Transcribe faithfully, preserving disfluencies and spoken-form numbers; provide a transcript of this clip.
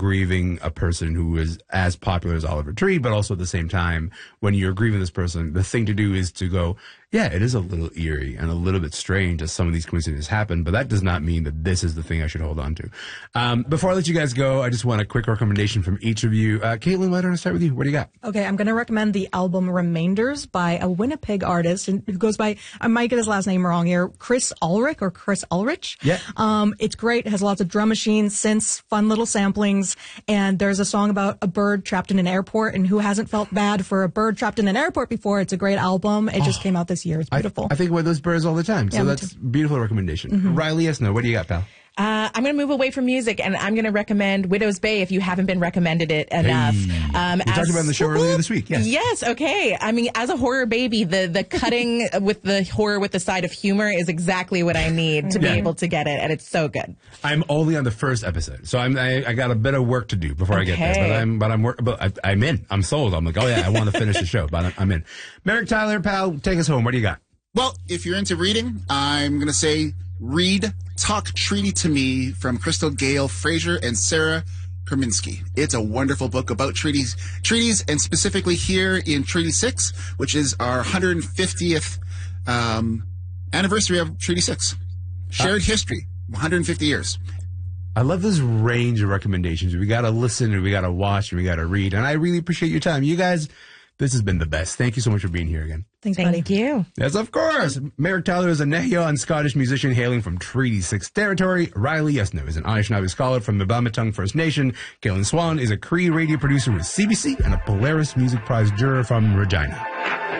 grieving a person who is as popular as Oliver Tree, but also at the same time, when you're grieving this person, the thing to do is to go, yeah, it is a little eerie and a little bit strange as some of these coincidences happen, but that does not mean that this is the thing I should hold on to. Um, before I let you guys go, I just want a quick recommendation from each of you. Uh, Caitlin, why don't I start with you? What do you got? Okay, I'm going to recommend the album Remainders by a Winnipeg artist who goes by, I might get his last name wrong here, Chris Ulrich or Chris Ulrich. Yeah. Um, it's great. It has lots of drum machines, synths, fun little samplings, and there's a song about a bird trapped in an airport, and who hasn't felt bad for a bird trapped in an airport before? It's a great album. It just oh, came out this year. It's beautiful. I, I think about those birds all the time, so yeah, that's a beautiful recommendation. Mm-hmm. Riley Esno, what do you got, pal? Uh, I'm going to move away from music, and I'm going to recommend Widow's Bay if you haven't been recommended it enough. Hey. Um, we as, talked about it in the show earlier this week. Yes. Yes. Okay. I mean, as a horror baby, the the cutting with the horror with the side of humor is exactly what I need to yeah. be able to get it, and it's so good. I'm only on the first episode, so I'm I, I got a bit of work to do before okay. I get there. But I'm but I'm work, but I, I'm in. I'm sold. I'm like, oh yeah, I want to finish the show, but I'm, I'm in. Merrick Tyler, pal, take us home. What do you got? Well, if you're into reading, I'm going to say read Talk Treaty to Me from Crystal Gale Fraser and Sarah Perminsky. It's a wonderful book about treaties, treaties, and specifically here in Treaty six, which is our one hundred fiftieth um, anniversary of Treaty six. Shared uh, history, one hundred fifty years. I love this range of recommendations. We got to listen, and we got to watch, and we got to read, and I really appreciate your time. You guys, this has been the best. Thank you so much for being here again. Thanks, Thank buddy. you. Yes, of course. Merrick Tyler is a Nehiyah Scottish musician hailing from Treaty six territory. Riley Esno is an Anishinaabe scholar from the Bamatung First Nation. Caitlin Swan is a Cree radio producer with C B C and a Polaris Music Prize juror from Regina.